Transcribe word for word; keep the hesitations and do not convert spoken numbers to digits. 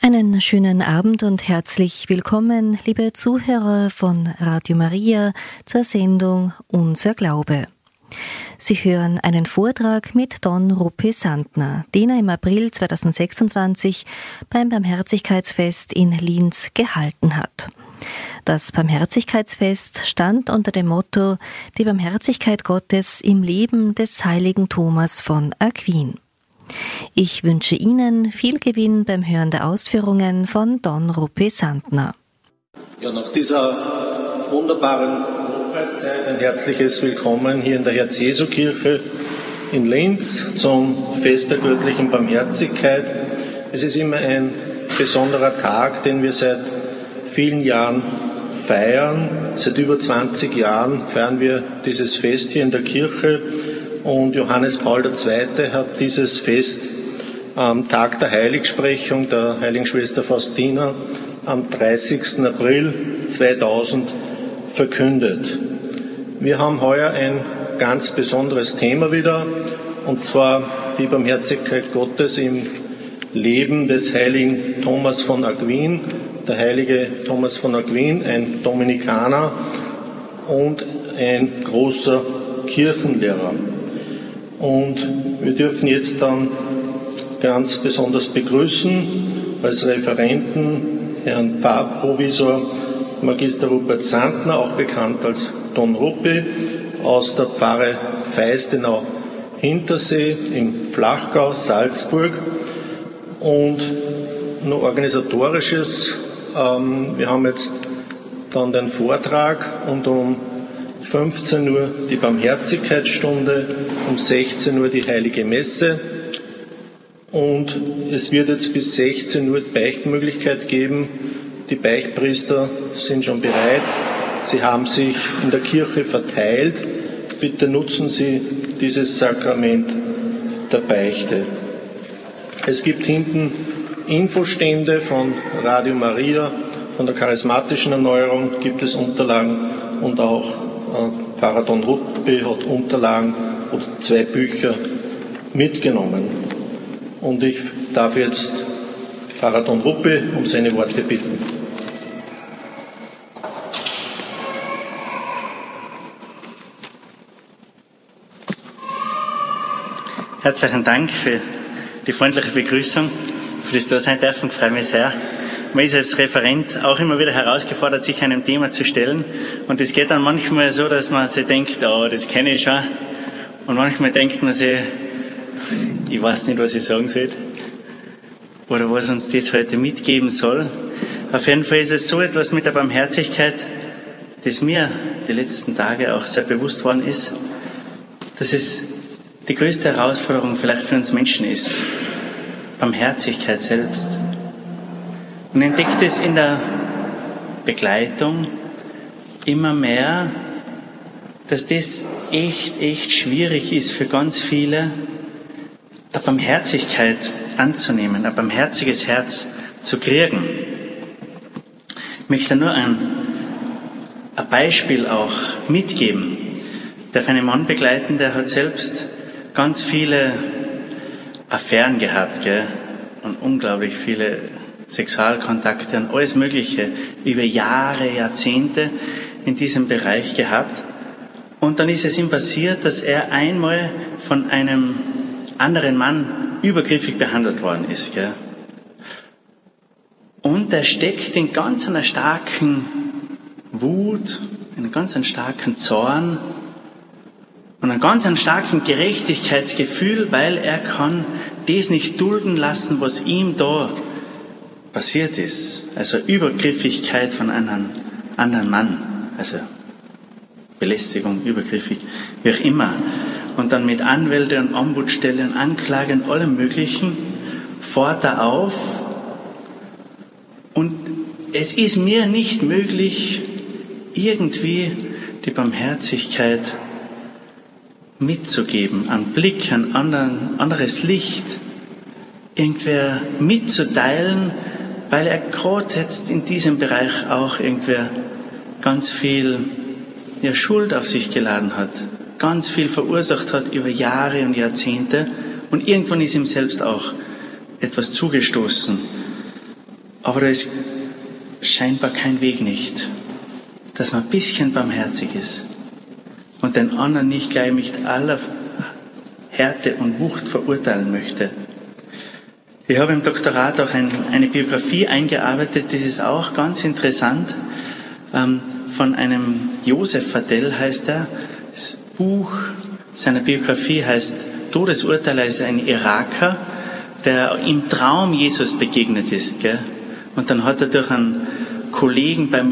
Einen schönen Abend und herzlich willkommen, liebe Zuhörer von Radio Maria, zur Sendung Unser Glaube. Sie hören einen Vortrag mit Don Ruppe Sandner, den er im April zweitausendsechsundzwanzig beim Barmherzigkeitsfest in Linz gehalten hat. Das Barmherzigkeitsfest stand unter dem Motto Die Barmherzigkeit Gottes im Leben des heiligen Thomas von Aquin. Ich wünsche Ihnen viel Gewinn beim Hören der Ausführungen von Don Ruppe Sandner. Ja, nach dieser wunderbaren Lobpreiszeit ein herzliches Willkommen hier in der Herz-Jesu-Kirche in Linz zum Fest der göttlichen Barmherzigkeit. Es ist immer ein besonderer Tag, den wir seit vielen Jahren feiern. Seit über zwanzig Jahren feiern wir dieses Fest hier in der Kirche. Und Johannes Paul der Zweite hat dieses Fest am Tag der Heiligsprechung der heiligen Schwester Faustina am dreißigsten April zweitausend verkündet. Wir haben heuer ein ganz besonderes Thema wieder, und zwar die Barmherzigkeit Gottes im Leben des heiligen Thomas von Aquin. Der heilige Thomas von Aquin, ein Dominikaner und ein großer Kirchenlehrer. Und wir dürfen jetzt dann ganz besonders begrüßen als Referenten Herrn Pfarrprovisor Magister Rupert Sandner, auch bekannt als Don Ruppe, aus der Pfarre Feistenau-Hintersee im Flachgau, Salzburg. Und nur organisatorisches, ähm, wir haben jetzt dann den Vortrag und um fünfzehn Uhr die Barmherzigkeitsstunde, um sechzehn Uhr die Heilige Messe, und es wird jetzt bis sechzehn Uhr Beichtmöglichkeit geben. Die Beichtpriester sind schon bereit. Sie haben sich in der Kirche verteilt. Bitte nutzen Sie dieses Sakrament der Beichte. Es gibt hinten Infostände von Radio Maria, von der charismatischen Erneuerung gibt es Unterlagen, und auch Pfarrer Don Ruppe hat Unterlagen oder zwei Bücher mitgenommen. Und ich darf jetzt Pfarrer Don Ruppe um seine Worte bitten. Herzlichen Dank für die freundliche Begrüßung, für das Dasein dürfen. Ich freue mich sehr. Man ist als Referent auch immer wieder herausgefordert, sich einem Thema zu stellen. Und es geht dann manchmal so, dass man sich denkt, oh, das kenne ich schon. Und manchmal denkt man sich, ich weiß nicht, was ich sagen soll. Oder was uns das heute mitgeben soll. Auf jeden Fall ist es so etwas mit der Barmherzigkeit, das mir die letzten Tage auch sehr bewusst worden ist, dass es die größte Herausforderung vielleicht für uns Menschen ist. Barmherzigkeit selbst. Und entdeckt es in der Begleitung immer mehr, dass das echt, echt schwierig ist für ganz viele, eine Barmherzigkeit anzunehmen, ein barmherziges Herz zu kriegen. Ich möchte nur ein, ein Beispiel auch mitgeben. Ich darf einen Mann begleiten, der hat selbst ganz viele Affären gehabt, gell? Und unglaublich viele Sexualkontakte und alles Mögliche über Jahre, Jahrzehnte in diesem Bereich gehabt. Und dann ist es ihm passiert, dass er einmal von einem anderen Mann übergriffig behandelt worden ist. Gell? Und er steckt in ganz einer starken Wut, in einem ganz starken Zorn und einem ganz starken Gerechtigkeitsgefühl, weil er kann das nicht dulden lassen, was ihm da passiert ist. Also Übergriffigkeit von einem anderen Mann. Also Belästigung, übergriffig, wie auch immer. Und dann mit Anwälte und Ombudsstelle und Anklage und allem Möglichen fährt er auf. Und es ist mir nicht möglich, irgendwie die Barmherzigkeit mitzugeben, einen Blick, ein anderen, anderes Licht, irgendwer mitzuteilen, weil er gerade jetzt in diesem Bereich auch irgendwer ganz viel ja, Schuld auf sich geladen hat, ganz viel verursacht hat über Jahre und Jahrzehnte, und irgendwann ist ihm selbst auch etwas zugestoßen. Aber da ist scheinbar kein Weg nicht, dass man ein bisschen barmherzig ist und den anderen nicht gleich mit aller Härte und Wucht verurteilen möchte. Ich habe im Doktorat auch ein, eine Biografie eingearbeitet, das ist auch ganz interessant, ähm, von einem Josef Fadel heißt er. Das Buch seiner Biografie heißt Todesurteil, er ist ein Iraker, der im Traum Jesus begegnet ist. Gell? Und dann hat er durch einen Kollegen beim